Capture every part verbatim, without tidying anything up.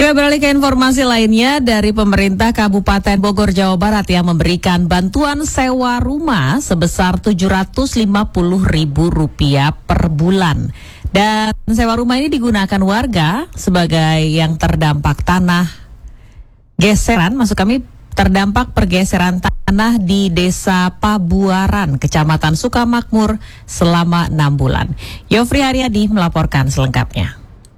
Kita beralih ke informasi lainnya dari pemerintah Kabupaten Bogor, Jawa Barat yang memberikan bantuan sewa rumah sebesar tujuh ratus lima puluh ribu rupiah per bulan. Dan sewa rumah ini digunakan warga sebagai yang terdampak tanah geseran, maksud kami terdampak pergeseran tanah di Desa Pabuaran, Kecamatan Sukamakmur selama enam bulan. Yofri Haryadi melaporkan selengkapnya.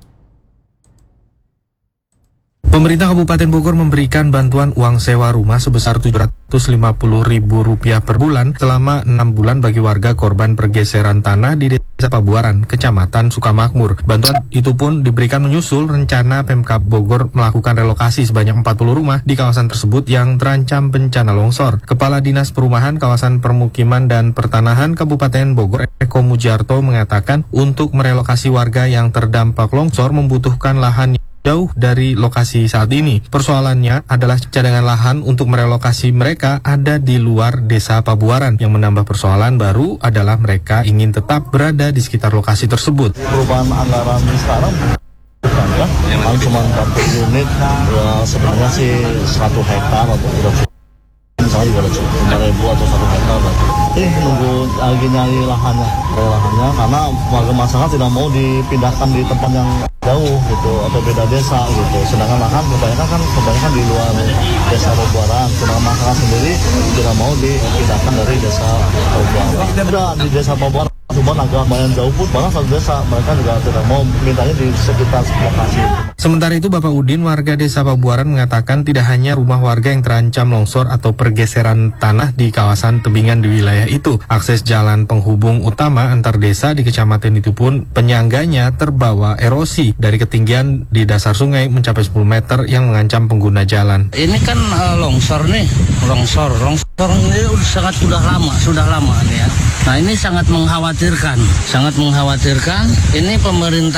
Pemerintah Kabupaten Bogor memberikan bantuan uang sewa rumah sebesar tujuh ratus lima puluh ribu rupiah per bulan selama enam bulan bagi warga korban pergeseran tanah di Desa Pabuaran, Kecamatan Sukamakmur. Bantuan itu pun diberikan menyusul rencana Pemkab Bogor melakukan relokasi sebanyak empat puluh rumah di kawasan tersebut yang terancam bencana longsor. Kepala Dinas Perumahan, Kawasan Permukiman dan Pertanahan Kabupaten Bogor, Eko Mujarto, mengatakan untuk merelokasi warga yang terdampak longsor membutuhkan lahan jauh dari lokasi saat ini. Persoalannya adalah cadangan lahan untuk merelokasi mereka ada di luar Desa Pabuaran. Yang menambah persoalan baru adalah mereka ingin tetap berada di sekitar lokasi tersebut. Perubahan anggaran sekarang bukan ya, paling cuma empat puluh unit, ya, sebenarnya sih satu hektar atau tidak cukup. Misalnya juga ada cukup lima ribu atau satu hektar. Eh, nunggu lagi nyari lahannya, lahannya karena warga masyarakat tidak mau dipindahkan di tempat yang jauh gitu atau beda desa gitu. Sedangkan lahan kebanyakan kan kebanyakan di luar Desa Pabuaran. Sedangkan masyarakat sendiri tidak mau dipindahkan dari Desa Pabuaran. Tidak di Desa Pabuaran. Cuma agak lumayan jauh pun, bahkan satu desa mereka juga tidak mau mintanya di sekitar lokasi. Sementara itu, Bapak Udin, warga Desa Pabuaran, mengatakan tidak hanya rumah warga yang terancam longsor atau pergeseran tanah di kawasan tebingan di wilayah itu. Akses jalan penghubung utama antar desa di kecamatan itu pun penyangganya terbawa erosi dari ketinggian di dasar sungai mencapai sepuluh meter yang mengancam pengguna jalan. Ini kan uh, longsor nih, longsor, longsor ini udah sangat sudah lama, sudah lama nih ya. Nah ini sangat mengkhawatirkan, sangat mengkhawatirkan. Ini pemerintah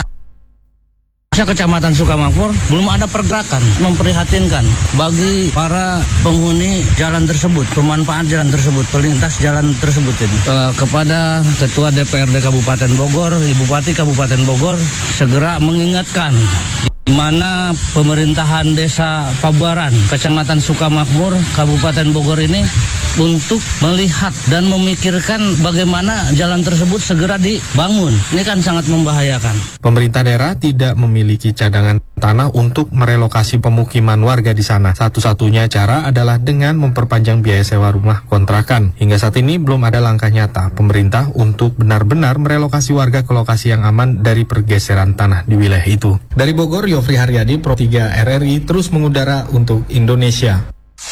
Kecamatan Sukamakmur belum ada pergerakan, memprihatinkan bagi para penghuni jalan tersebut, pemanfaat jalan tersebut, pelintas jalan tersebut ini. E, kepada Ketua D P R D Kabupaten Bogor, Ibu Bupati Kabupaten Bogor segera mengingatkan di mana pemerintahan Desa Pabuaran, Kecamatan Sukamakmur, Kabupaten Bogor ini untuk melihat dan memikirkan bagaimana jalan tersebut segera dibangun. Ini kan sangat membahayakan. Pemerintah daerah tidak memiliki cadangan tanah untuk merelokasi pemukiman warga di sana. Satu-satunya cara adalah dengan memperpanjang biaya sewa rumah kontrakan. Hingga saat ini belum ada langkah nyata pemerintah untuk benar-benar merelokasi warga ke lokasi yang aman dari pergeseran tanah di wilayah itu. Dari Bogor, Yofri Haryadi, Pro tiga R R I, terus mengudara untuk Indonesia.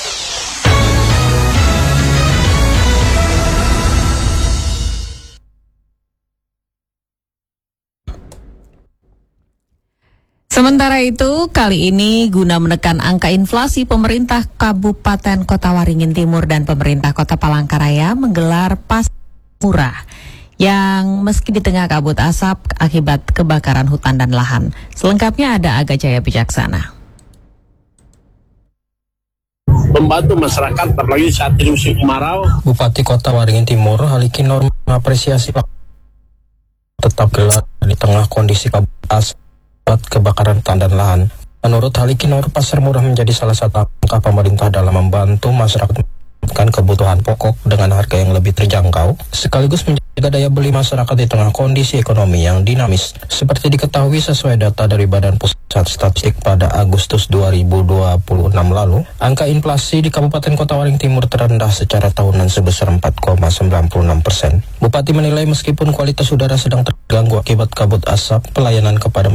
Sementara itu, kali ini guna menekan angka inflasi, pemerintah Kabupaten Kota Waringin Timur dan pemerintah Kota Palangkaraya menggelar pasar murah yang meski di tengah kabut asap akibat kebakaran hutan dan lahan. Selengkapnya ada Aga Jaya Bijaksana. Membantu masyarakat apalagi saat ini musim kemarau. Bupati Kota Waringin Timur Haliki Nur mengapresiasi tetap gelar di tengah kondisi kabut asap kebakaran hutan dan lahan. Menurut Haliki Nur, pasar murah menjadi salah satu langkah pemerintah dalam membantu masyarakat mendapatkan kebutuhan pokok dengan harga yang lebih terjangkau, sekaligus menjaga daya beli masyarakat di tengah kondisi ekonomi yang dinamis. Seperti diketahui sesuai data dari Badan Pusat Statistik pada Agustus dua ribu dua puluh enam lalu, angka inflasi di Kabupaten Kota Waringin Timur terendah secara tahunan sebesar empat koma sembilan enam persen. Bupati menilai meskipun kualitas udara sedang terganggu akibat kabut asap, pelayanan kepada